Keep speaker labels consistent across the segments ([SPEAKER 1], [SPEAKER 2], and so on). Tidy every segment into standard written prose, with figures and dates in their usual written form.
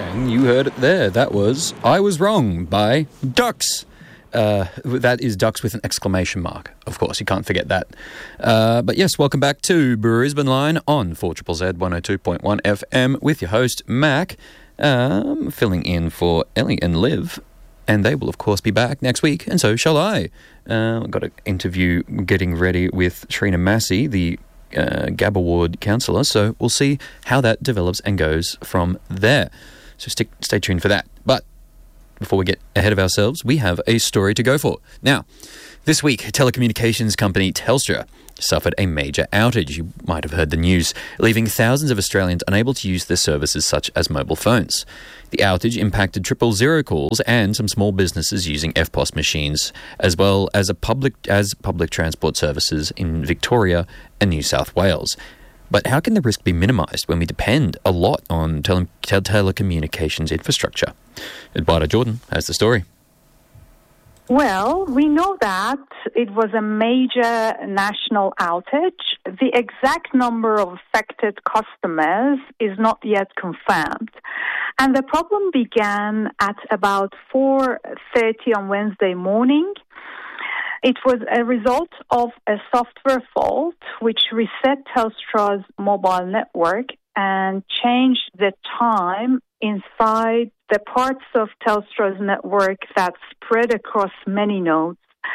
[SPEAKER 1] And you heard it there. That was I Was Wrong by Ducks. That is Ducks with an exclamation mark. Of course, you can't forget that. But yes, welcome back to Brisbane Line on 4ZZZ 102.1 FM with your host, Mac, filling in for Ellie and Liv. And they will, of course, be back next week, and so shall I. I've got an interview getting ready with Shrina Massey, the Gab Award counsellor, so we'll see how that develops and goes from there. So stay tuned for that. But before we get ahead of ourselves, we have a story to go for. Now, this week, telecommunications company Telstra suffered a major outage. You might have heard the news, leaving thousands of Australians unable to use their services such as mobile phones. The outage impacted 000 calls and some small businesses using EFTPOS machines, as well as public transport services in Victoria and New South Wales. But how can the risk be minimised when we depend a lot on telecommunications infrastructure? Eduardo Jordan has the story.
[SPEAKER 2] Well, we know that it was a major national outage. The exact number of affected customers is not yet confirmed. And the problem began at about 4:30 on Wednesday morning. It was a result of a software fault which reset Telstra's mobile network and changed the time inside the parts of Telstra's network that spread across many nodes.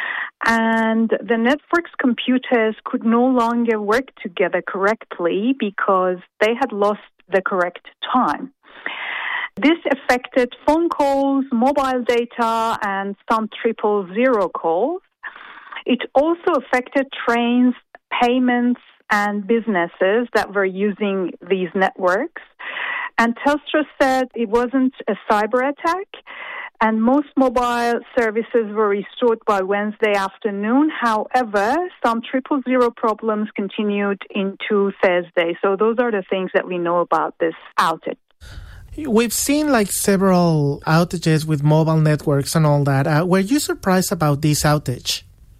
[SPEAKER 2] And the network's computers could no longer work together correctly because they had lost the correct time. This affected phone calls, mobile data, and some 000 calls. It also affected trains, payments, and businesses that were using these networks. And Telstra said it wasn't a cyber attack, and most mobile services were restored by Wednesday afternoon. However, some 000 problems continued into Thursday. So those are the things that we know about this outage.
[SPEAKER 3] We've seen several outages with mobile networks and all that. Were you surprised about this outage?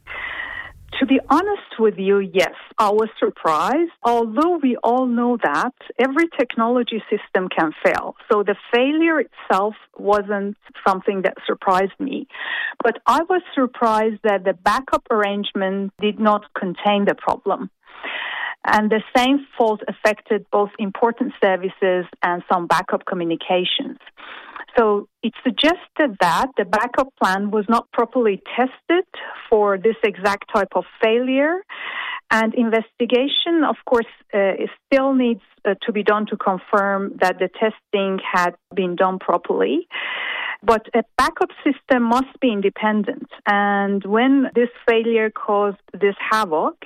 [SPEAKER 2] To be honest with you, yes, I was surprised, although we all know that every technology system can fail. So the failure itself wasn't something that surprised me. But I was surprised that the backup arrangement did not contain the problem. And the same fault affected both important services and some backup communications. So it suggested that the backup plan was not properly tested for this exact type of failure. And investigation, of course, still needs to be done to confirm that the testing had been done properly. But a backup system must be independent. And when this failure caused this havoc,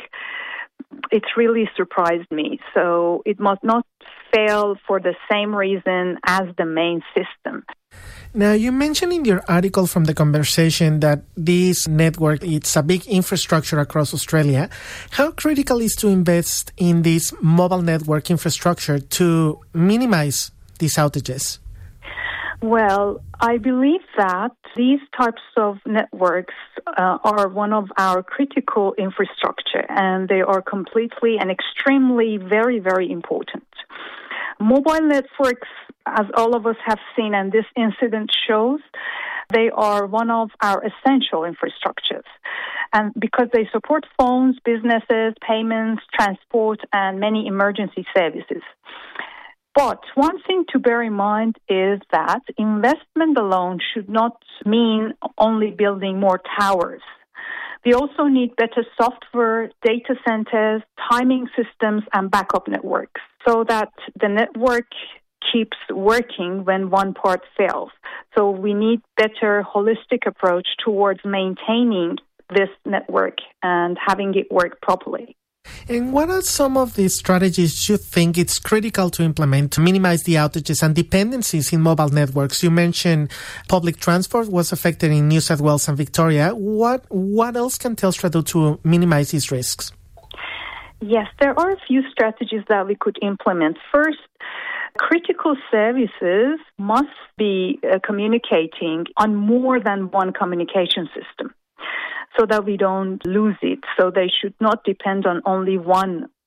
[SPEAKER 2] it really surprised me. So it must not fail for the same reason as the main system.
[SPEAKER 3] Now, you mentioned in your article from The Conversation that this network, it's a big infrastructure across Australia. How critical is to invest in this mobile network infrastructure to minimize these outages?
[SPEAKER 2] Well, I believe that these types of networks are one of our critical infrastructure, and they are completely and extremely very, very important. Mobile networks, as all of us have seen and this incident shows, they are one of our essential infrastructures. And because they support phones, businesses, payments, transport, and many emergency services. But one thing to bear in mind is that investment alone should not mean only building more towers. We also need better software, data centers, timing systems, and backup networks so that the network keeps working when one part fails. So we need better holistic approach towards maintaining this network and having it work properly.
[SPEAKER 3] And what are some of the strategies you think it's critical to implement to minimize the outages and dependencies in mobile networks? You mentioned public transport was affected in New South Wales and Victoria. What else can Telstra do to minimize these risks?
[SPEAKER 2] Yes, there are a few strategies that we could implement. First, critical services must be communicating on more than one communication system, so that we don't lose it. So they should not depend on only one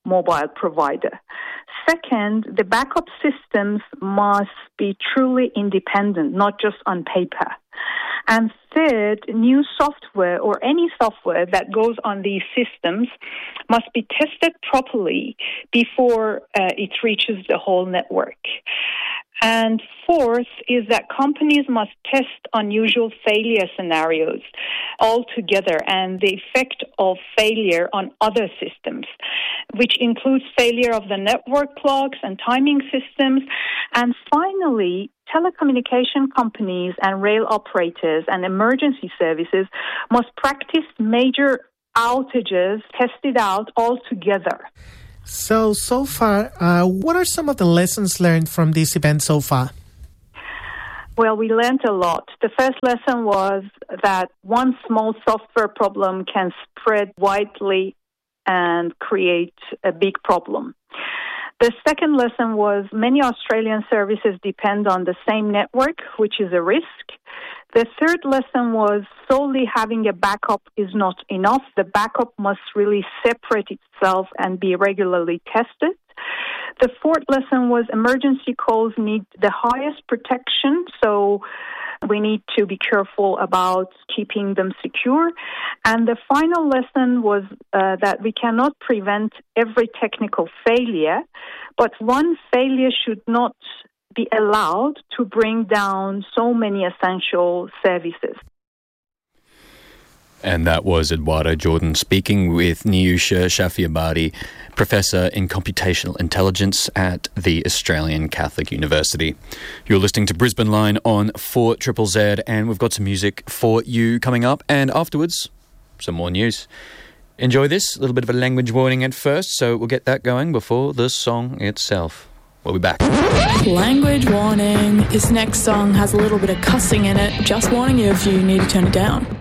[SPEAKER 2] mobile provider. Second, the backup systems must be truly independent, not just on paper. And third, new software or any software that goes on these systems must be tested properly before it reaches the whole network. And fourth is that companies must test unusual failure scenarios altogether and the effect of failure on other systems, which includes failure of the network clocks and timing systems. And finally, telecommunication companies and rail operators and emergency services must practice major outages, test it out altogether.
[SPEAKER 3] So far, what are some of the lessons learned from this event so far?
[SPEAKER 2] Well, we learned a lot. The first lesson was that one small software problem can spread widely and create a big problem. The second lesson was many Australian services depend on the same network, which is a risk. The third lesson was solely having a backup is not enough. The backup must really separate itself and be regularly tested. The fourth lesson was emergency calls need the highest protection, so we need to be careful about keeping them secure. And the final lesson was that we cannot prevent every technical failure, but one failure should not be allowed to bring down so many essential services.
[SPEAKER 1] And that was Eduarda Jordan speaking with Niyusha Shafiabadi, Professor in Computational Intelligence at the Australian Catholic University. You're listening to Brisbane Line on 4ZZZ, and we've got some music for you coming up, and afterwards, some more news. Enjoy this, a little bit of a language warning at first, so we'll get that going before the song itself. We'll be back.
[SPEAKER 4] Language warning. This next song has a little bit of cussing in it. Just warning you if you need to turn it down.